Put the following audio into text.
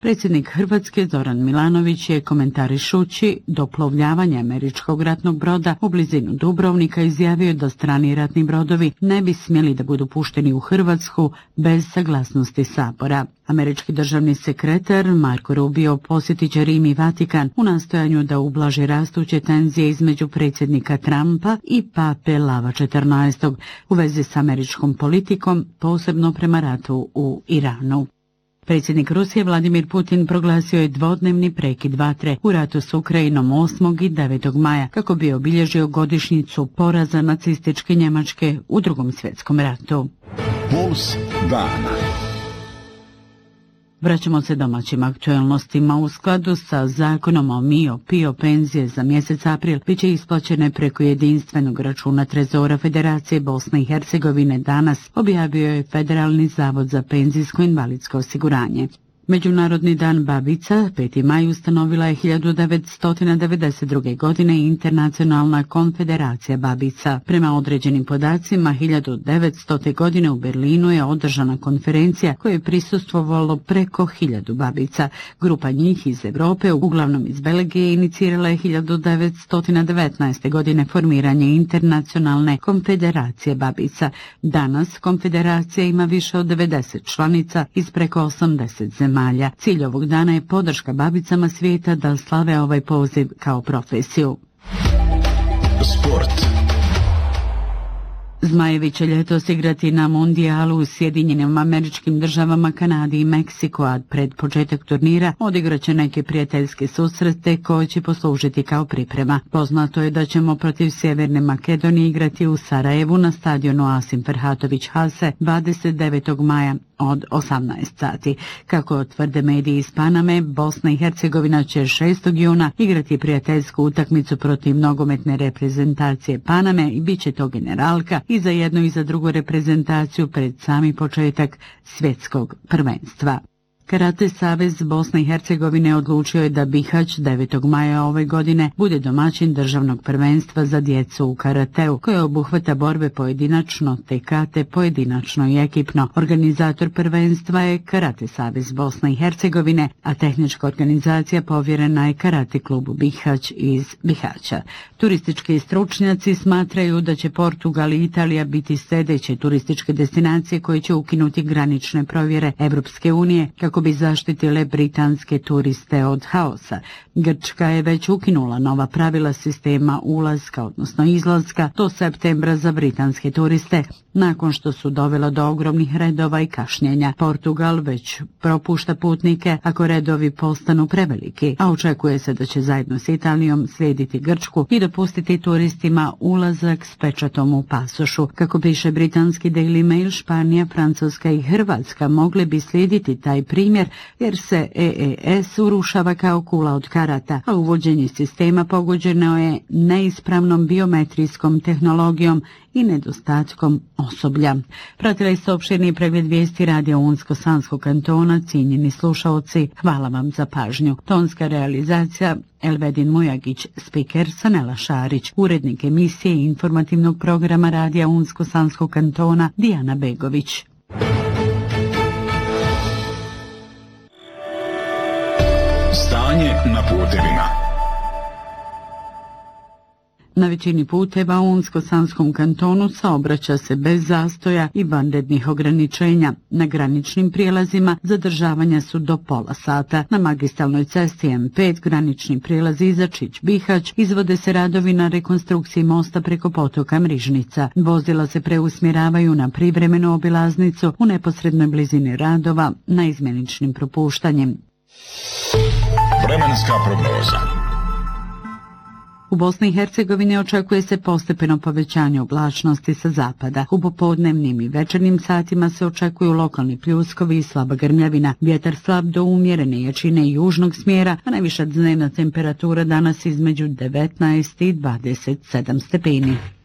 Predsjednik Hrvatske Zoran Milanović je komentarišući doplovljavanje američkog ratnog broda u blizinu Dubrovnika izjavio da strani ratni brodovi ne bi smjeli da budu pušteni u Hrvatsku bez saglasnosti Sabora. Američki državni sekretar Marco Rubio posjetit će Rim i Vatikan u nastojanju da ublaži rastuće tenzije između predsjednika Trumpa i pape Lava XIV u vezi s američkom politikom, posebno prema ratu u Iranu. Predsjednik Rusije Vladimir Putin proglasio je dvodnevni prekid vatre u ratu s Ukrajinom 8. i 9. maja kako bi obilježio godišnjicu poraza nacističke Njemačke u Drugom svjetskom ratu. Puls dana. Vraćamo se domaćim aktualnostima. U skladu sa zakonom o PIO penzije za mjesec april bit će isplaćene preko jedinstvenog računa Trezora Federacije Bosne i Hercegovine danas, objavio je Federalni zavod za penzijsko invalidsko osiguranje. Međunarodni dan babica 5. maj ustanovila je 1992. godine Internacionalna konfederacija babica. Prema određenim podacima 1900. godine u Berlinu je održana konferencija kojoj je prisustvovalo preko 1000 babica. Grupa njih iz Europe, uglavnom iz Belgije, inicirala je 1919. godine formiranje Internacionalne konfederacije babica. Danas konfederacija ima više od 90 članica iz preko 80 zemalja. Cilj ovog dana je podrška babicama svijeta da slave ovaj poziv kao profesiju. Sport. Zmajevi će ljetos igrati na mundijalu u Sjedinjenim Američkim Državama, Kanadi i Meksiku, a pred početak turnira odigraće neke prijateljske susrete koje će poslužiti kao priprema. Poznato je da ćemo protiv Sjeverne Makedonije igrati u Sarajevu na stadionu Asim Ferhatović Hase 29. maja od 18 sati. Kako tvrde mediji iz Paname, Bosna i Hercegovina će 6. juna igrati prijateljsku utakmicu protiv nogometne reprezentacije Paname i bit će to generalka i za jednu i za drugu reprezentaciju pred sami početak svjetskog prvenstva. Karate savez Bosne i Hercegovine odlučio je da Bihać 9. maja ove godine bude domaćin državnog prvenstva za djecu u karateu, koje obuhvata borbe pojedinačno, tekate pojedinačno i ekipno. Organizator prvenstva je Karate savez Bosne i Hercegovine, a tehnička organizacija povjerena je Karate klubu Bihać iz Bihaća. Turistički stručnjaci smatraju da će Portugal i Italija biti sljedeće turističke destinacije koje će ukinuti granične provjere Europske unije kako bi zaštitile britanske turiste od haosa. Grčka je već ukinula nova pravila sistema ulaska, odnosno izlaska, do septembra za britanske turiste, nakon što su dovela do ogromnih redova i kašnjenja. Portugal već propušta putnike ako redovi postanu preveliki, a očekuje se da će zajedno s Italijom slijediti Grčku i dopustiti turistima ulazak s pečatom u pasošu. Kako piše britanski Daily Mail, Španija, Francuska i Hrvatska mogle bi slijediti taj primjer jer se EES urušava kao kula od karata, a uvođenje sistema pogođeno je neispravnom biometrijskom tehnologijom i nedostatkom osoblja. Pratili ste opširni pregled vijesti radija Unsko-Sanskog kantona. Cijenjeni slušaoci, hvala vam za pažnju. Tonska realizacija Elvedin Mujagić, spiker Sanela Šarić, urednik emisije i informativnog programa radija Unsko-Sanskog kantona Dijana Begović. Stanje na putevima. Na većini puteva u Unsko-Sanskom kantonu saobraća se bez zastoja i vanrednih ograničenja. Na graničnim prijelazima zadržavanja su do pola sata. Na magistralnoj cesti M5 granični prijelaz Izačić-Bihać izvode se radovi na rekonstrukciji mosta preko potoka Mrižnica. Vozila se preusmjeravaju na privremenu obilaznicu u neposrednoj blizini radova na izmjeničnim propuštanjem. Vremenska prognoza. U Bosni i Hercegovini očekuje se postepeno povećanje oblačnosti sa zapada. U popodnevnim i večernjim satima se očekuju lokalni pljuskovi i slaba grmljavina. Vjetar slab do umjerene jačine južnog smjera, a najviša dnevna temperatura danas između 19 i 27 stepeni.